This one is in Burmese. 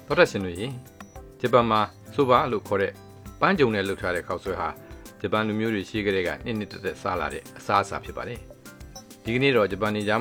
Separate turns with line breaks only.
သောတာရှင်တို့ဂျပန်မှာဆိုဘာလို့ခေါ်တဲ့ပန်းကြုံနဲ့လှုပ်ထားတဲ့ခောက်ဆွဲဟာဂျပန်လူမျိုးတွေရှိကြတဲ့ကနှစ်တက်စားလာတဲ့အစားအစာဖြစ်ပါတယ်ဒီကနေ့တော့ဂျပန်နေကြ